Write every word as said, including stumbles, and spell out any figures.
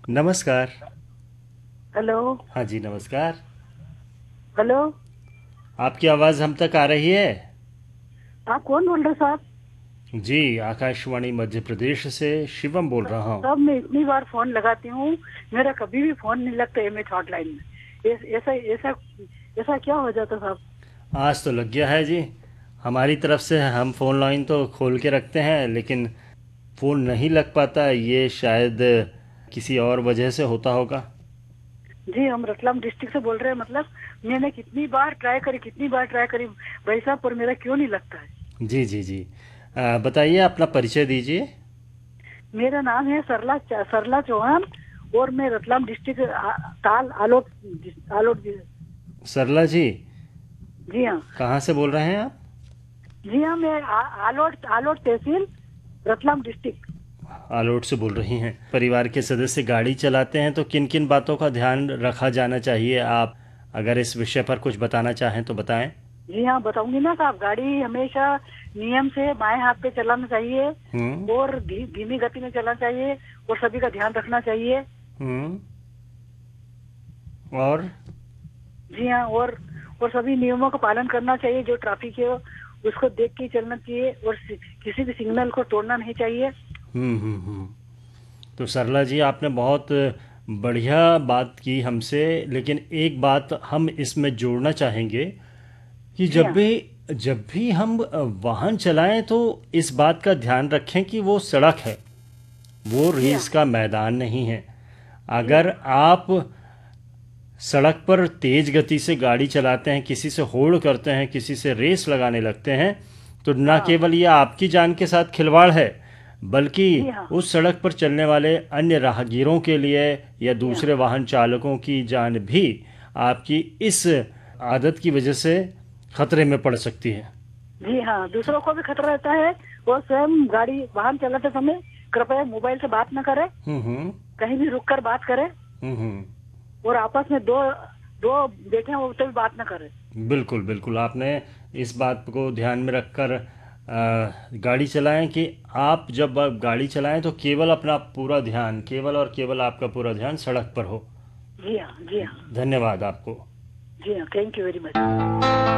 नमस्कार। हेलो। हाँ जी, नमस्कार। हेलो। आपकी आवाज़ हम तक आ रही है? आप कौन बोल रहे हो साहब? जी, आकाशवाणी मध्य प्रदेश से शिवम बोल रहा हूँ। साहब मैं इतनी बार फोन लगाती हूँ, मेरा कभी भी फोन नहीं लगता एम एच हॉटलाइन में। ऐस- ऐसा ऐसा ऐसा क्या हो जाता साहब? आज तो लग गया है जी। हमारी तरफ से हम फ़ोन लाइन तो खोल के रखते हैं, लेकिन फ़ोन नहीं लग पाता। ये शायद किसी और वजह से होता होगा। जी, हम रतलाम डिस्ट्रिक्ट से बोल रहे हैं। मतलब मैंने कितनी बार ट्राई करी कितनी बार ट्राई करी भाई साहब, पर मेरा क्यों नहीं लगता है? जी जी जी। आ, बताइए, अपना परिचय दीजिए। मेरा नाम है सरला सरला चौहान, और मैं रतलाम डिस्ट्रिक्ट आ- ताल आलोट आलोट जी। सरला जी, जी हाँ। कहाँ से बोल रहे हैं आप? जी हाँ, मैं आ- आलोट आलोट तहसील, रतलाम डिस्ट्रिक्ट। आलोट से बोल रही हैं। परिवार के सदस्य गाड़ी चलाते हैं तो किन किन बातों का ध्यान रखा जाना चाहिए? आप अगर इस विषय पर कुछ बताना चाहें तो बताएं। जी हाँ, बताऊंगी ना साहब। गाड़ी हमेशा नियम से बाएं हाथ पे चलाना चाहिए, हम्म। और धी, धीमी गति में चलाना चाहिए, और सभी का ध्यान रखना चाहिए। हम्म। और? जी हाँ। और और सभी नियमों का पालन करना चाहिए, जो ट्रैफिक है उसको देख के ही चलना चाहिए, और सि- किसी भी सिग्नल को तोड़ना नहीं चाहिए। हम्म हम्म हम्म। तो सरला जी, आपने बहुत बढ़िया बात की हमसे, लेकिन एक बात हम इसमें जोड़ना चाहेंगे कि जी जब हाँ। भी जब भी हम वाहन चलाएं तो इस बात का ध्यान रखें कि वो सड़क है, वो जी रेस हाँ। का मैदान नहीं है। जी अगर हाँ। आप सड़क पर तेज गति से गाड़ी चलाते हैं, किसी से होड़ करते हैं, किसी से रेस लगाने लगते हैं, तो न हाँ। केवल ये आपकी जान के साथ खिलवाड़ है, बल्कि जी हाँ। उस सड़क पर चलने वाले अन्य राहगीरों के लिए या जी हाँ। दूसरे वाहन चालकों की जान भी आपकी इस आदत की वजह से खतरे में पड़ सकती है। जी हाँ, दूसरों को भी खतरा रहता है। और स्वयं गाड़ी वाहन चलाते समय कृपया मोबाइल से बात न करें, हम्म हम्म कहीं भी रुक कर बात करें, हम्म हम्म। और आपस में दो दो बैठे हैं वो तो भी बात न करें। बिल्कुल बिल्कुल, आपने इस बात को ध्यान में रखकर अ, गाड़ी चलाएं कि आप जब आप गाड़ी चलाएं तो केवल अपना पूरा ध्यान, केवल और केवल आपका पूरा ध्यान सड़क पर हो। जी हाँ। जी हाँ। धन्यवाद आपको। जी हाँ, थैंक यू वेरी मच।